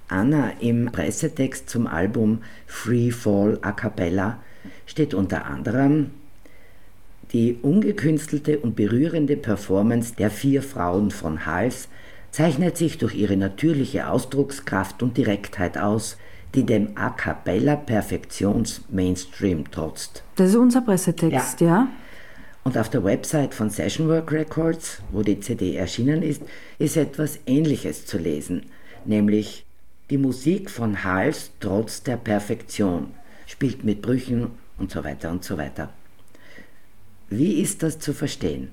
Anna, im Pressetext zum Album Free Fall a cappella steht unter anderem: Die ungekünstelte und berührende Performance der 4 Frauen von Hals zeichnet sich durch ihre natürliche Ausdruckskraft und Direktheit aus, die dem A cappella Perfektions-Mainstream trotzt. Das ist unser Pressetext, ja. Und auf der Website von Sessionwork Records, wo die CD erschienen ist etwas Ähnliches zu lesen, nämlich: Die Musik von Hals trotz der Perfektion, spielt mit Brüchen und so weiter und so weiter. Wie ist das zu verstehen?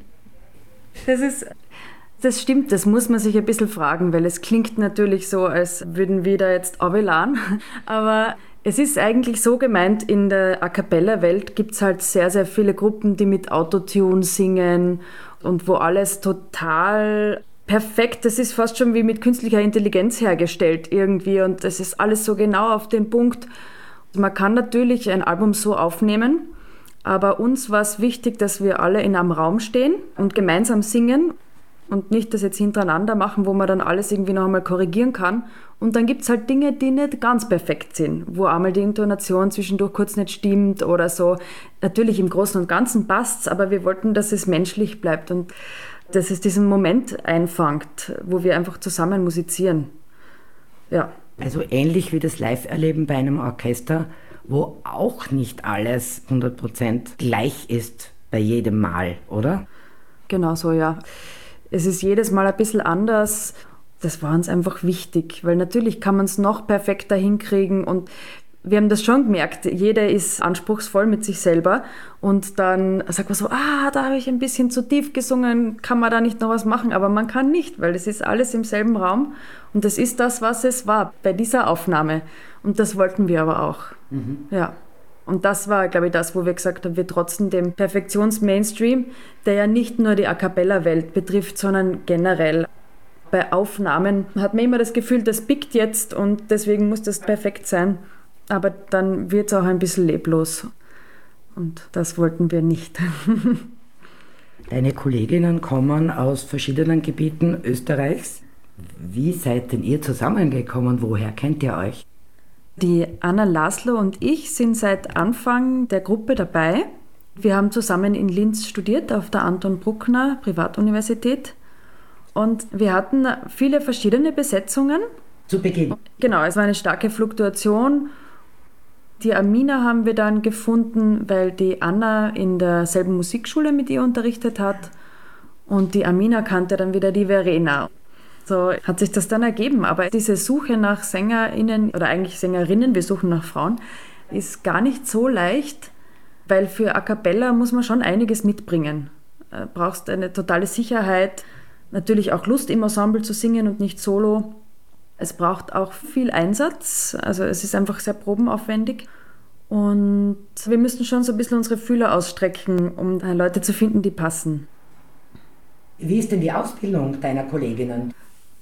Das stimmt, das muss man sich ein bisschen fragen, weil es klingt natürlich so, als würden wir da jetzt runterladen. Aber es ist eigentlich so gemeint, in der A-Cappella-Welt gibt es halt sehr, sehr viele Gruppen, die mit Autotune singen und wo alles total perfekt, das ist fast schon wie mit künstlicher Intelligenz hergestellt irgendwie und das ist alles so genau auf den Punkt. Man kann natürlich ein Album so aufnehmen, aber uns war es wichtig, dass wir alle in einem Raum stehen und gemeinsam singen und nicht das jetzt hintereinander machen, wo man dann alles irgendwie noch einmal korrigieren kann. Und dann gibt es halt Dinge, die nicht ganz perfekt sind, wo einmal die Intonation zwischendurch kurz nicht stimmt oder so. Natürlich im Großen und Ganzen passt es, aber wir wollten, dass es menschlich bleibt und dass es diesen Moment einfängt, wo wir einfach zusammen musizieren. Ja. Also ähnlich wie das Live-Erleben bei einem Orchester, wo auch nicht alles 100% gleich ist bei jedem Mal, oder? Genau so, ja. Es ist jedes Mal ein bisschen anders. Das war uns einfach wichtig, weil natürlich kann man es noch perfekter hinkriegen und wir haben das schon gemerkt, jeder ist anspruchsvoll mit sich selber und dann sagt man so, da habe ich ein bisschen zu tief gesungen, kann man da nicht noch was machen? Aber man kann nicht, weil es ist alles im selben Raum und das ist das, was es war bei dieser Aufnahme und das wollten wir aber auch. Ja. Und das war, glaube ich, das, wo wir gesagt haben, wir trotzen dem Perfektions-Mainstream, der ja nicht nur die A-Cappella-Welt betrifft, sondern generell. Bei Aufnahmen hat man immer das Gefühl, das pickt jetzt und deswegen muss das perfekt sein. Aber dann wird es auch ein bisschen leblos. Und das wollten wir nicht. Deine Kolleginnen kommen aus verschiedenen Gebieten Österreichs. Wie seid denn ihr zusammengekommen? Woher kennt ihr euch? Die Anna Laszlo und ich sind seit Anfang der Gruppe dabei. Wir haben zusammen in Linz studiert, auf der Anton Bruckner Privatuniversität. Und wir hatten viele verschiedene Besetzungen. Zu Beginn? Genau, es war eine starke Fluktuation. Die Amina haben wir dann gefunden, weil die Anna in derselben Musikschule mit ihr unterrichtet hat. Und die Amina kannte dann wieder die Verena. So hat sich das dann ergeben. Aber diese Suche nach SängerInnen oder eigentlich Sängerinnen, wir suchen nach Frauen, ist gar nicht so leicht, weil für A Cappella muss man schon einiges mitbringen. Du brauchst eine totale Sicherheit, natürlich auch Lust im Ensemble zu singen und nicht solo. Es braucht auch viel Einsatz, also es ist einfach sehr probenaufwendig. Und wir müssen schon so ein bisschen unsere Fühler ausstrecken, um Leute zu finden, die passen. Wie ist denn die Ausbildung deiner Kolleginnen?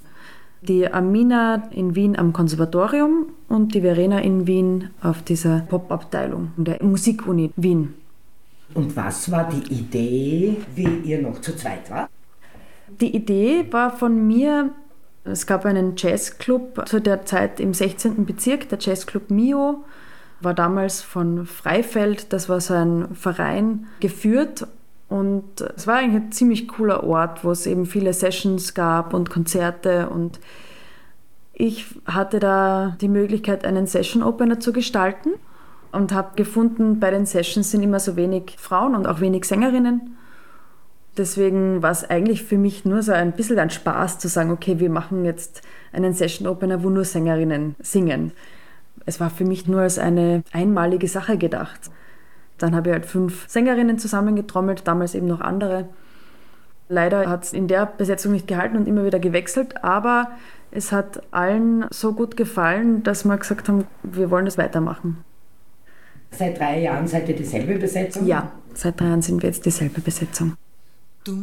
Die Amina in Wien am Konservatorium und die Verena in Wien auf dieser Pop-Abteilung der Musikuni Wien. Und was war die Idee, wie ihr noch zu zweit wart? Die Idee war von mir, es gab einen Jazzclub zu der Zeit im 16. Bezirk, der Jazzclub Mio, war damals von Freifeld, das war so ein Verein, geführt. Und es war eigentlich ein ziemlich cooler Ort, wo es eben viele Sessions gab und Konzerte. Und ich hatte da die Möglichkeit, einen Session-Opener zu gestalten und habe gefunden, bei den Sessions sind immer so wenig Frauen und auch wenig Sängerinnen. Deswegen war es eigentlich für mich nur so ein bisschen ein Spaß zu sagen, okay, wir machen jetzt einen Session-Opener, wo nur Sängerinnen singen. Es war für mich nur als eine einmalige Sache gedacht. Dann habe ich halt 5 Sängerinnen zusammengetrommelt, damals eben noch andere. Leider hat es in der Besetzung nicht gehalten und immer wieder gewechselt, aber es hat allen so gut gefallen, dass wir gesagt haben, wir wollen das weitermachen. Seit 3 Jahren seid ihr dieselbe Besetzung? Ja, seit 3 Jahren sind wir jetzt dieselbe Besetzung.